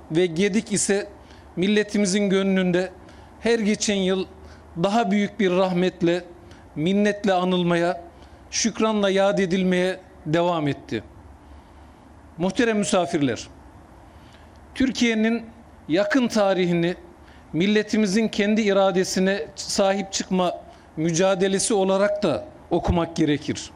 ve Gedik ise milletimizin gönlünde her geçen yıl daha büyük bir rahmetle, minnetle anılmaya, şükranla yad edilmeye devam etti. Muhterem misafirler, Türkiye'nin yakın tarihini milletimizin kendi iradesine sahip çıkma mücadelesi olarak da okumak gerekir.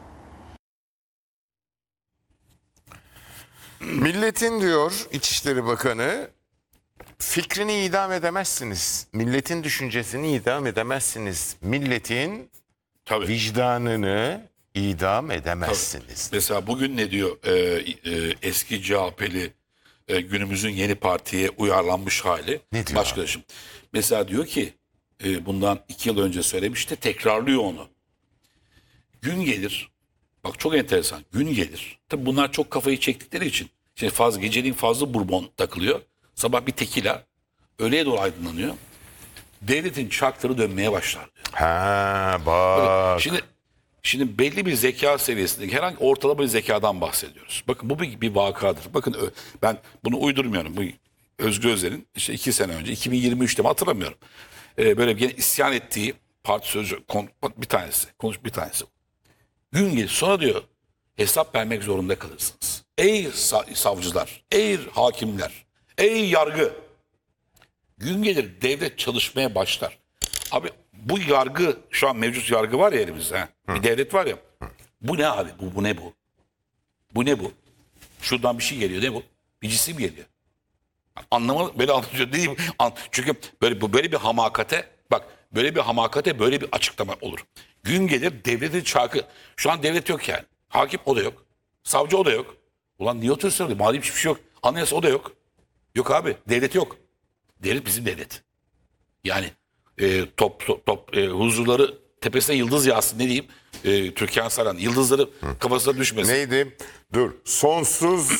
Milletin diyor İçişleri Bakanı, fikrini idam edemezsiniz. Milletin düşüncesini idam edemezsiniz. Milletin Tabii. vicdanını idam edemezsiniz. Mesela bugün ne diyor eski CHP'li günümüzün yeni partiye uyarlanmış hali? Ne diyor Başkanım. Mesela diyor ki bundan 2 yıl önce söylemişti, tekrarlıyor onu. Gün gelir, bak çok enteresan, gün gelir. Tabii bunlar çok kafayı çektikleri için. Şimdi geceliğin fazla bourbon takılıyor. Sabah bir tekila, öğleye doğru aydınlanıyor. Devletin çarkları dönmeye başlar diyor. Ha bak. Şimdi belli bir zeka seviyesindeki herhangi ortalama bir zekadan bahsediyoruz. Bakın bu bir vakadır. Bakın ben bunu uydurmuyorum. Bu Özgür Özel'in işte 2 sene önce 2023'te mi hatırlamıyorum. Böyle bir isyan ettiği parti sözcü bir tanesi. Konuş bir tanesi. Gün gelir sonra diyor hesap vermek zorunda kalırsınız. Ey savcılar, ey hakimler, ey yargı. Gün gelir devlet çalışmaya başlar. Abi bu yargı, şu an mevcut yargı var ya elimizde. Bir devlet var ya. Bu ne abi? Bu ne bu? Bu ne bu? Şuradan bir şey geliyor. Ne bu? Bir cisim geliyor. Anlamalı böyle anlatıyor değil mi? Çünkü böyle bir hamakate, bak böyle bir hamakate böyle bir açıklama olur. Gün gelir devletin çarkı. Şu an devlet yok yani. Hakim o da yok. Savcı o da yok. Ulan niye oturuyorsun? Madem hiçbir şey yok. Anayasa o da yok. Yok abi. Devlet yok. Devlet bizim devlet. Yani huzurları tepesine yıldız yağsın ne diyeyim? Türkan Saran yıldızları kafasına düşmesin. Neydi? Dur. Sonsuz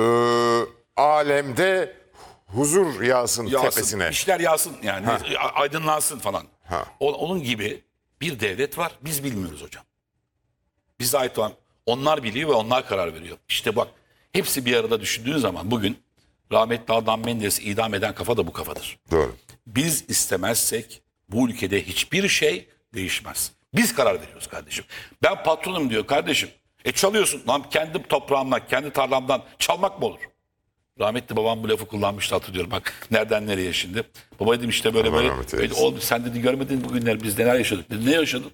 alemde huzur yağsın tepesine. İşler yağsın yani aydınlansın falan. Ha. Onun gibi bir devlet var biz bilmiyoruz hocam. Bize ait olan onlar biliyor ve onlar karar veriyor. İşte bak hepsi bir arada düşündüğün zaman bugün rahmetli Adnan Menderes'i idam eden kafa da bu kafadır. Doğru. Biz istemezsek bu ülkede hiçbir şey değişmez. Biz karar veriyoruz kardeşim. Ben patronum diyor kardeşim. Çalıyorsun lan kendi toprağımdan, kendi tarlamdan çalmak mı olur? Rahmetli babam bu lafı kullanmıştı hatırlıyorum. Bak nereden nereye şimdi. Baba dedim işte böyle Allah böyle. rahmet Öyle eylesin. oldu sen dedi görmedin bugünler biz neler yaşadık. Dedi ne yaşadın?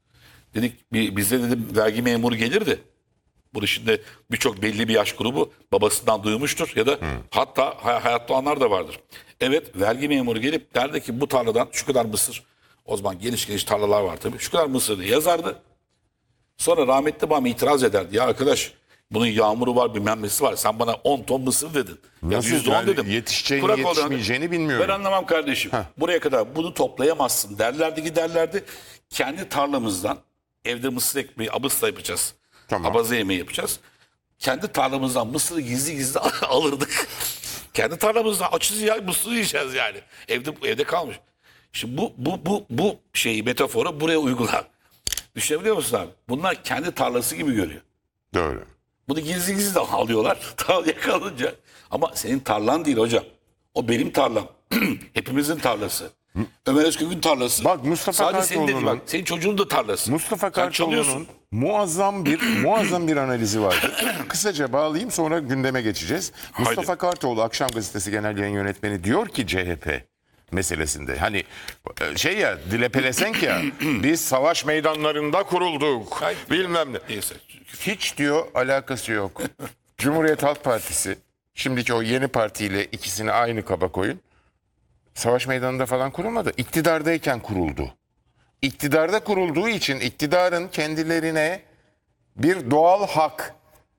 Dedik bizde dedim vergi memuru gelirdi. Bunu şimdi birçok belli bir yaş grubu babasından duymuştur ya da hatta hayatta olanlar da vardır. Evet vergi memuru gelip derdi ki bu tarladan şu kadar mısır, o zaman geniş tarlalar var tabii, şu kadar mısır diye yazardı. Sonra rahmetli babam itiraz ederdi. Ya arkadaş bunun yağmuru var bilmem nesi var sen bana 10 ton mısır dedin. Ya Nasıl %10 yani dedim. yetişeceğini Kurak yetişmeyeceğini oldu. bilmiyorum. Ben anlamam kardeşim. Buraya kadar bunu toplayamazsın derlerdi giderlerdi. Kendi tarlamızdan evde mısır ekmeği abısla yapacağız. Tamam. Abaza yemeği yapacağız. Kendi tarlamızdan mısırı gizli gizli alırdık. Kendi tarlamızdan açız ya mısır yiyeceğiz yani. Evde kalmış. Şimdi bu şeyi metaforu buraya uygula. Düşünebiliyor musun abi? Bunlar kendi tarlası gibi görüyor. Doğru. Bunu gizli gizli de alıyorlar. Yakalanınca. Ama senin tarlan değil hocam. O benim tarlam. Hepimizin tarlası. Ömer Özkök'ün tarlası. Bak Mustafa Sadece senin değil Kartoğlu'nun- bak. Senin çocuğun da tarlası. Mustafa Sen çalıyorsun. Kartoğlu'nun muazzam bir analizi vardı. Kısaca bağlayayım sonra gündeme geçeceğiz. Mustafa Kartoğlu Akşam Gazetesi Genel Yayın Yönetmeni diyor ki CHP meselesinde hani şey ya dile pelesenk ya biz savaş meydanlarında kurulduk Hayır. bilmem ne. Neyse. Hiç diyor alakası yok. Cumhuriyet Halk Partisi şimdiki o yeni partiyle ikisini aynı kaba koyun. Savaş meydanında falan kurulmadı. İktidardayken kuruldu. İktidarda kurulduğu için iktidarın kendilerine bir doğal hak,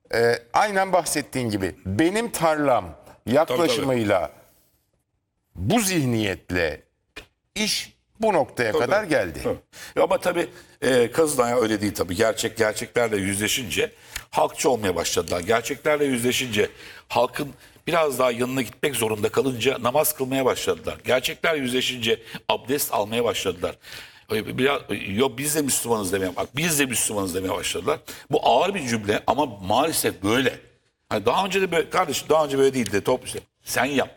aynen bahsettiğin gibi benim tarlam yaklaşımıyla bu zihniyetle iş bu noktaya kadar geldi. Ama tabii Kazıdan öyle değil tabii. Gerçeklerle yüzleşince halkçı olmaya başladılar. Gerçeklerle yüzleşince halkın biraz daha yanına gitmek zorunda kalınca namaz kılmaya başladılar. Gerçekler yüzleşince abdest almaya başladılar. Yok biz de Müslümanız demeye bak biz de Müslümanız demeye başladılar. Bu ağır bir cümle ama maalesef böyle. Hani daha önce de böyle kardeşim daha önce böyle değildi top işte. Sen yap.